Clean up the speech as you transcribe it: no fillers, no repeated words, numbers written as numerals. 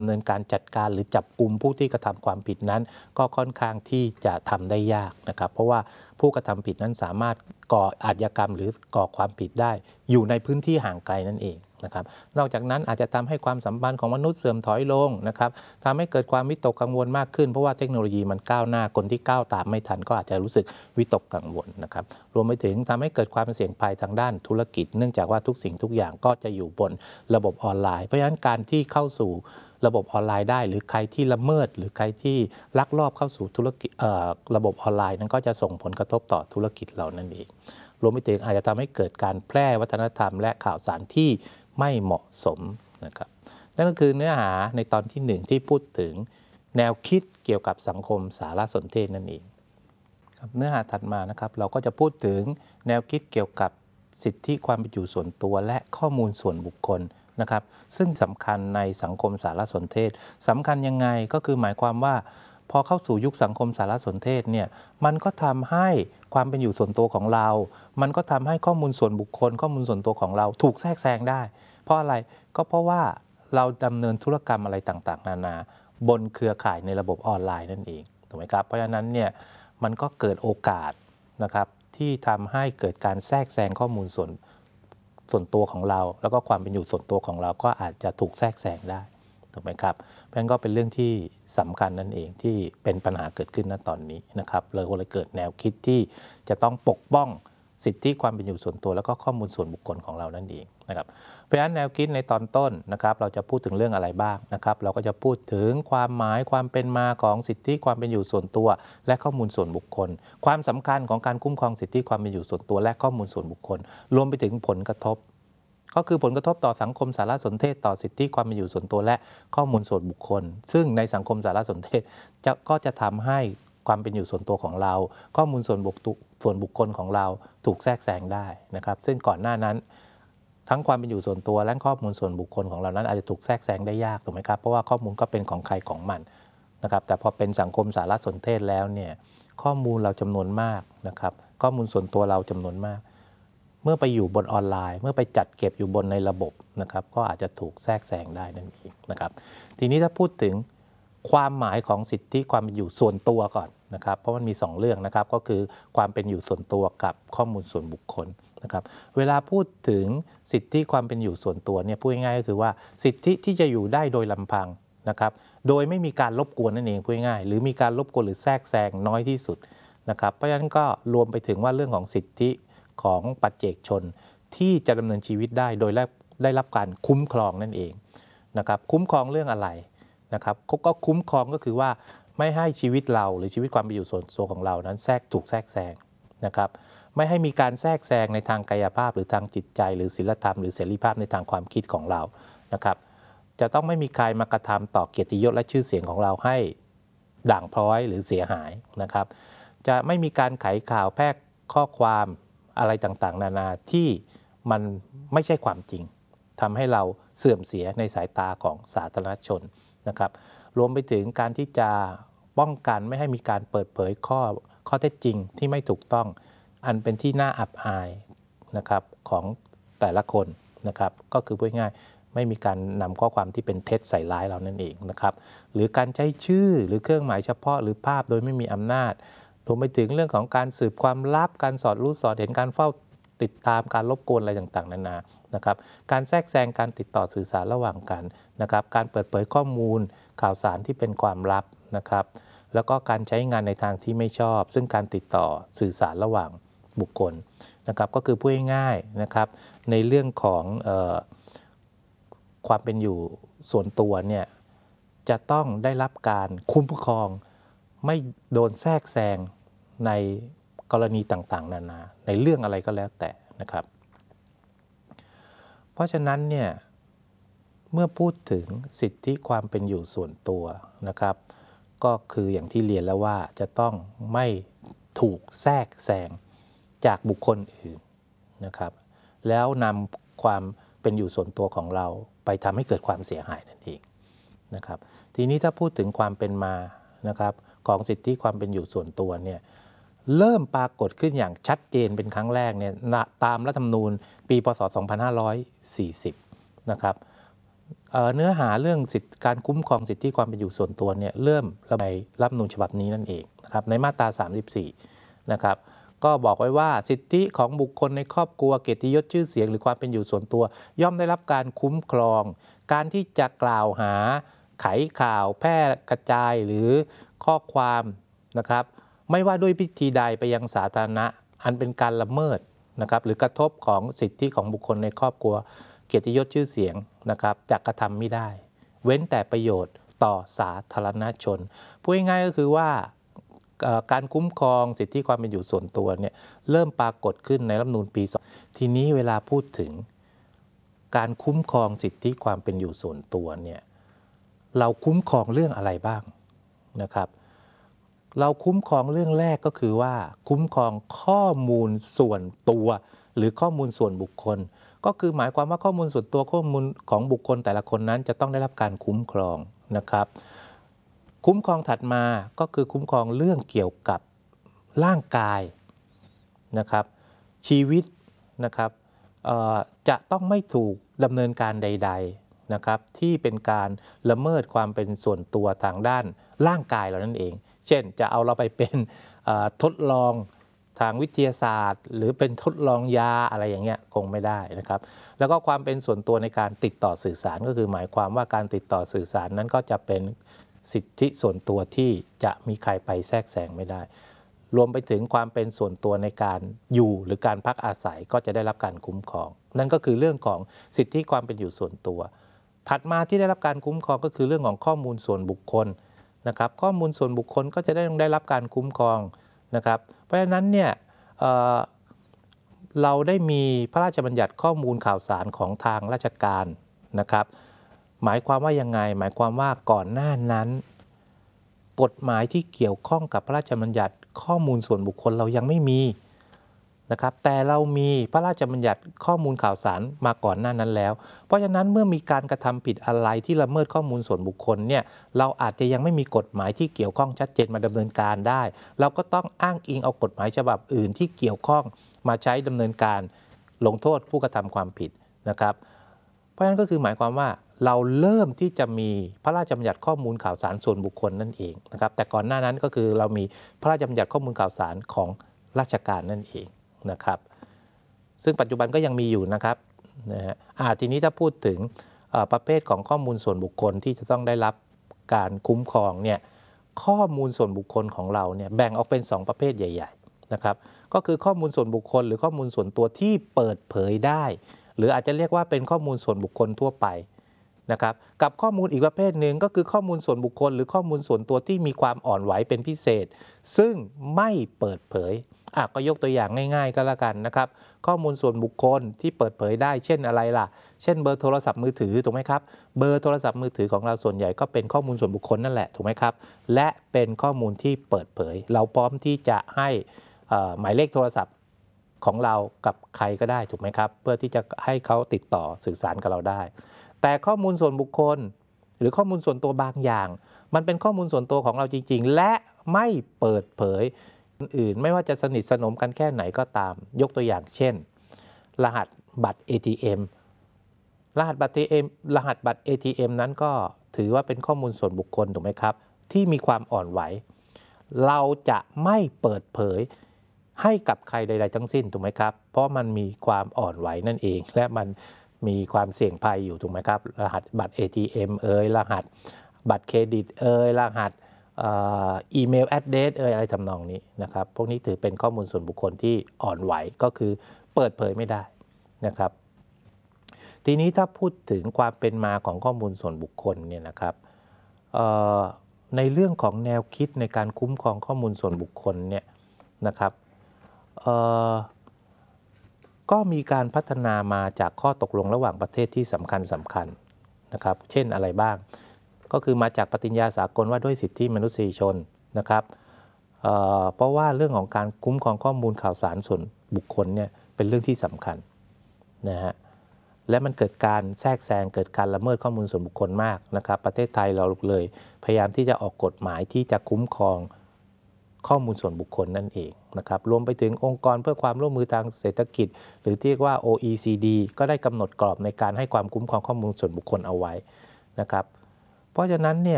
ดำเนินการจัดการหรือจับกุมผู้ที่กระทำความผิดนั้นก็ค่อนข้างที่จะทำได้ยากนะครับเพราะว่าผู้กระทำผิดนั้นสามารถก่ออาชญากรรมหรือก่อความผิดได้อยู่ในพื้นที่ห่างไกลนั่นเองนะครับนอกจากนั้นอาจจะทำให้ความสัมพันธ์ของมนุษย์เสื่อมถอยลงนะครับทำให้เกิดความวิตกกังวลมากขึ้นเพราะว่าเทคโนโลยีมันก้าวหน้าคนที่ก้าวตามไม่ทันก็อาจจะรู้สึกวิตกกังวลนะครับรวมไปถึงทำให้เกิดความเสี่ยงภัยทางด้านธุรกิจเนื่องจากว่าทุกสิ่งทุกอย่างก็จะอยู่บนระบบออนไลน์เพราะฉะนั้นการที่เข้าสู่ระบบออนไลน์ได้หรือใครที่ละเมิดหรือใครที่ลักลอบเข้าสู่ธุรกิจระบบออนไลน์นั้นก็จะส่งผลกระทบต่อธุรกิจเรานั่นเองรวมไปถึงอาจจะทำให้เกิดการแพร่วัฒนธรรมและข่าวสารที่ไม่เหมาะสมนะครับนั่นก็คือเนื้อหาในตอนที่1ที่พูดถึงแนวคิดเกี่ยวกับสังคมสารสนเทศนั่นเองเนื้อหาถัดมานะครับเราก็จะพูดถึงแนวคิดเกี่ยวกับสิทธิความเป็นอยู่ส่วนตัวและข้อมูลส่วนบุคคลนะครับซึ่งสำคัญในสังคมสารสนเทศสำคัญยังไงก็คือหมายความว่าพอเข้าสู่ยุคสังคมสารสนเทศเนี่ยมันก็ทำให้ความเป็นอยู่ส่วนตัวของเรามันก็ทำให้ข้อมูลส่วนบุคคลข้อมูลส่วนตัวของเราถูกแทรกแซงได้เพราะอะไรก็เพราะว่าเราดำเนินธุรกรรมอะไรต่างๆนานาบนเครือข่ายในระบบออนไลน์นั่นเองถูกไหมครับเพราะฉะนั้นเนี่ยมันก็เกิดโอกาสนะครับที่ทำให้เกิดการแทรกแซงข้อมูลส่วนตัวของเราแล้วก็ความเป็นอยู่ส่วนตัวของเราก็อาจจะถูกแทรกแซงได้ถูกไหมครับเพราะฉะนั้นก็เป็นเรื่องที่สำคัญนั่นเองที่เป็นปัญหาเกิดขึ้นณตอนนี้นะครับเลยเกิดแนวคิดที่จะต้องปกป้องสิทธิความเป็นอยู่ส่วนตัวแล้วก็ข้อมูลส่วนบุคคลของเรานั่นเองนะครับเพราะฉะนั้นแนวคิดในตอนต้นนะครับเราจะพูดถึงเรื่องอะไรบ้างนะครับเราก็จะพูดถึงความหมายความเป็นมาของสิทธิความเป็นอยู่ส่วนตัวและข้อมูลส่วนบุคคลความสำคัญของการคุ้มครองสิทธิความเป็นอยู่ส่วนตัวและข้อมูลส่วนบุคคลรวมไปถึงผลกระทบก็คือผลกระทบต่อสังคมสารสนเทศต่อสิทธิความเป็นอยู่ส่วนตัวและข้อมูลส่วนบุคคลซึ่งในสังคมสารสนเทศก็จะทำให้ความเป็นอยู่ส่วนตัวของเราข้อมูลส่วนบุคคลของเราถูกแทรกแซงได้นะครับซึ่งก่อนหน้านั้นทั้งความเป็นอยู่ส่วนตัวและข้อมูลส่วนบุคคลของเรานั้นอาจจะถูกแทรกแซงได้ยากถูกไหมครับเพราะว่าข้อมูลก็เป็นของใครของมันนะครับแต่พอเป็นสังคมสารสนเทศแล้วเนี่ยข้อมูลเราจำนวนมากนะครับข้อมูลส่วนตัวเราจำนวนมากเมื่อไปอยู่บนออนไลน์เมื่อไปจัดเก็บอยู่บนในระบบนะครับก็อาจจะถูกแทรกแซงได้นั่นเองนะครับทีนี้ถ้าพูดถึงความหมายของสิทธิความเป็นอยู่ส่วนตัวก่อนนะครับเพราะมันมี2เรื่องนะครับก็คือความเป็นอยู่ส่วนตัวกับข้อมูลส่วนบุคคลนะครับเวลาพูดถึงสิทธิความเป็นอยู่ส่วนตัวเนี่ยพูดง่ายๆก็คือว่าสิทธิที่จะอยู่ได้โดยลำพังนะครับโดยไม่มีการรบกวนนั่นเองพูดง่ายๆหรือมีการรบกวนหรือแทรกแซงน้อยที่สุดนะครับเพราะฉะนั้นก็รวมไปถึงว่าเรื่องของสิทธิของปัจเจกชนที่จะดำเนินชีวิตได้โดยได้รับการคุ้มครองนั่นเองนะครับคุ้มครองเรื่องอะไรนะครับก็คุ้มครองก็คือว่าไม่ให้ชีวิตเราหรือชีวิตความเป็นอยู่ส่วนตัวของเรานั้นถูกแทรกแซงนะครับไม่ให้มีการแทรกแซงในทางกายภาพหรือทางจิตใจหรือศีลธรรมหรือเสรีภาพในทางความคิดของเรานะครับจะต้องไม่มีใครมากระทำต่อเกียรติยศและชื่อเสียงของเราให้ด่างพร้อยหรือเสียหายนะครับจะไม่มีการไขข่าวแพร่ข้อความอะไรต่างๆนานาที่มันไม่ใช่ความจริงทำให้เราเสื่อมเสียในสายตาของสาธารณชนนะครับรวมไปถึงการที่จะป้องกันไม่ให้มีการเปิดเผยข้อเท็จจริงที่ไม่ถูกต้องอันเป็นที่น่าอับอายนะครับของแต่ละคนนะครับก็คือพูดง่ายไม่มีการนำข้อความที่เป็นเท็จใส่ร้ายเรานั่นเองนะครับหรือการใช้ชื่อหรือเครื่องหมายเฉพาะหรือภาพโดยไม่มีอำนาจรวมไปถึงเรื่องของการสืบความลับการสอดรู้สอดเห็นการเฝ้าติดตามการรบกวนอะไรต่างๆนานานะครับการแทรกแซงการติดต่อสื่อสารระหว่างกันนะครับการเปิดเผยข้อมูลข่าวสารที่เป็นความลับนะครับแล้วก็การใช้งานในทางที่ไม่ชอบซึ่งการติดต่อสื่อสารระหว่างบุคคลนะครับก็คือพูดง่ายๆนะครับในเรื่องของความเป็นอยู่ส่วนตัวเนี่ยจะต้องได้รับการคุ้มครองไม่โดนแทรกแซงในกรณีต่างๆนานาในเรื่องอะไรก็แล้วแต่นะครับเพราะฉะนั้นเนี่ยเมื่อพูดถึงสิทธิความเป็นอยู่ส่วนตัวนะครับก็คืออย่างที่เรียนแล้วว่าจะต้องไม่ถูกแทรกแซงจากบุคคลอื่นนะครับแล้วนำความเป็นอยู่ส่วนตัวของเราไปทำให้เกิดความเสียหายนั่นเองนะครับทีนี้ถ้าพูดถึงความเป็นมานะครับของสิทธิความเป็นอยู่ส่วนตัวเนี่ยเริ่มปรากฏขึ้นอย่างชัดเจนเป็นครั้งแรกเนี่ยตามรัฐธรรมนูญปีพศ 2540 นะครับเนื้อหาเรื่องสิทธิการคุ้มครองสิทธิความเป็นอยู่ส่วนตัวเนี่ยเริ่มระบายรัฐธรรมนูญฉบับนี้นั่นเองนะครับในมาตรา 34 นะครับก็บอกไว้ว่าสิทธิของบุคคลในครอบครัวเกียรติยศชื่อเสียงหรือความเป็นอยู่ส่วนตัวย่อมได้รับการคุ้มครอง การที่จะกล่าวหาไขข่าวแพร่กระจายหรือข้อความนะครับไม่ว่าด้วยพิธีใดไปยังสาธารณะอันเป็นการละเมิดนะครับหรือกระทบของสิทธิของบุคคลในครอบครัวเกียรติยศชื่อเสียงนะครับจะกระทำไม่ได้เว้นแต่ประโยชน์ต่อสาธารณชนพูดง่ายๆก็คือว่าการคุ้มครองสิทธิความเป็นอยู่ส่วนตัวเนี่ยเริ่มปรากฏขึ้นในรัฐธรรมนูญปี2ทีนี้เวลาพูดถึงการคุ้มครองสิทธิความเป็นอยู่ส่วนตัวเนี่ยเราคุ้มครองเรื่องอะไรบ้างนะครับเราคุ้มครองเรื่องแรกก็คือว่าคุ้มครองข้อมูลส่วนตัวหรือข้อมูลส่วนบุคคลก็คือหมายความว่าข้อมูลส่วนตัวข้อมูลของบุคคลแต่ละคนนั้นจะต้องได้รับการคุ้มครองนะครับคุ้มครองถัดมาก็คือคุ้มครองเรื่องเกี่ยวกับร่างกายนะครับชีวิตนะครับจะต้องไม่ถูกดำเนินการใดๆนะครับที่เป็นการละเมิดความเป็นส่วนตัวทางด้านร่างกายเรานั่นเองเช่นจะเอาเราไปเป็นทดลองทางวิทยาศาสตร์หรือเป็นทดลองยาอะไรอย่างเงี้ยคงไม่ได้นะครับแล้วก็ความเป็นส่วนตัวในการติดต่อสื่อสารก็คือหมายความว่าการติดต่อสื่อสารนั้นก็จะเป็นสิทธิส่วนตัวที่จะมีใครไปแทรกแซงไม่ได้รวมไปถึงความเป็นส่วนตัวในการอยู่หรือการพักอาศัยก็จะได้รับการคุ้มครองนั่นก็คือเรื่องของสิทธิความเป็นอยู่ส่วนตัวถัดมาที่ได้รับการคุ้มครองก็คือเรื่องของข้อมูลส่วนบุคคลนะครับข้อมูลส่วนบุคคลก็จะได้รับการคุ้มครองนะครับเพราะฉะนั้นเนี่ยเราได้มีพระราชบัญญัติข้อมูลข่าวสารของทางราชการนะครับหมายความว่ายังไงหมายความว่าก่อนหน้านั้นกฎหมายที่เกี่ยวข้องกับพระราชบัญญัติข้อมูลส่วนบุคคลเรายังไม่มีนะครับแต่เรามีพระราชบัญญัติข้อมูลข่าวสารมาก่อนหน้านั้นแล้วเพราะฉะนั้นเมื่อมีการกระทำผิดอะไรที่ละเมิดข้อมูลส่วนบุคคลเนี่ยเราอาจจะยังไม่มีกฎหมายที่เกี่ยวข้องชัดเจนมาดำเนินการได้เราก็ต้องอ้างอิงเอากฎหมายฉบับอื่นที่เกี่ยวข้องมาใช้ดำเนินการลงโทษผู้กระทำความผิดนะครับเพราะฉะนั้นก็คือหมายความว่าเราเริ่มที่จะมีพระราชบัญญัติข้อมูลข่าวสารส่วนบุคคลนั่นเองนะครับแต่ก่อนหน้านั้นก็คือเรามีพระราชบัญญัติข้อมูลข่าวสารของราชการนั่นเองนะครับซึ่งปัจจุบันก็ยังมีอยู่นะครับนะฮะทีนี้ถ้าพูดถึงประเภทของข้อมูลส่วนบุคคลที่จะต้องได้รับการคุ้มครองเนี่ยข้อมูลส่วนบุคคลของเราเนี่ยแบ่งออกเป็น2ประเภทใหญ่ๆนะครับก็คือข้อมูลส่วนบุคคลหรือข้อมูลส่วนตัวที่เปิดเผยได้หรืออาจจะเรียกว่าเป็นข้อมูลส่วนบุคคลทั่วไปนะครับกับข้อมูลอีกประเภทหนึ่งก็คือข้อมูลส่วนบุคคลหรือข้อมูลส่วนตัวที่มีความอ่อนไหวเป็นพิเศษซึ่งไม่เปิดเผยก็ยกตัวอย่างง่ายๆก็แล้วกันนะครับข้อมูลส่วนบุคคลที่เปิดเผยได้เช่นอะไรล่ะเช่นเบอร์โทรศัพท์มือถือถูกไหมครับเบอร์โทรศัพท์มือถือของเราส่วนใหญ่ก็เป็นข้อมูลส่วนบุคคลนั่นแหละถูกไหมครับและเป็นข้อมูลที่เปิดเผยเราพร้อมที่จะให้หมายเลขโทรศัพท์ของเรากับใครก็ได้ถูกไหมครับเพื่อที่จะให้เขาติดต่อสื่อสารกับเราได้แต่ข้อมูลส่วนบุคคลหรือข้อมูลส่วนตัวบางอย่างมันเป็นข้อมูลส่วนตัวของเราจริงๆและไม่เปิดเผยอื่นไม่ว่าจะสนิทสนมกันแค่ไหนก็ตามยกตัวอย่างเช่นรหัสบัตร ATM รหัสบัตร ATM นั้นก็ถือว่าเป็นข้อมูลส่วนบุคคลถูกไหมครับที่มีความอ่อนไหวเราจะไม่เปิดเผยให้กับใครใดๆทั้งสิ้นถูกไหมครับเพราะมันมีความอ่อนไหวนั่นเองและมันมีความเสี่ยงภัยอยู่ถูกไหมครับรหัสบัตร ATM รหัสบัตรเครดิตรหัสอีเมลแอดเดรสอะไรทำนองนี้นะครับพวกนี้ถือเป็นข้อมูลส่วนบุคคลที่อ่อนไหวก็คือเปิดเผยไม่ได้นะครับทีนี้ถ้าพูดถึงความเป็นมาของข้อมูลส่วนบุคคลเนี่ยนะครับในเรื่องของแนวคิดในการคุ้มครองข้อมูลส่วนบุคคลเนี่ยนะครับก็มีการพัฒนามาจากข้อตกลงระหว่างประเทศที่สำคัญนะครับเช่นอะไรบ้างก็คือมาจากปฏิญญาสากลว่าด้วยสิทธิมนุษยชนนะครับเพราะว่าเรื่องของการคุ้มครองข้อมูลข่าวสารส่วนบุคคลเนี่ยเป็นเรื่องที่สำคัญนะฮะและมันเกิดการแทรกแซงเกิดการละเมิดข้อมูลส่วนบุคคลมากนะครับประเทศไทยเราเลยพยายามที่จะออกกฎหมายที่จะคุ้มครองข้อมูลส่วนบุคคลนั่นเองนะครับรวมไปถึงองค์กรเพื่อความร่วมมือทางเศรษฐกิจหรือที่เรียกว่า OECD ก็ได้กำหนดกรอบในการให้ความคุ้มครองข้อมูลส่วนบุคคลเอาไว้นะครับเพราะฉะนั้นเนี่ย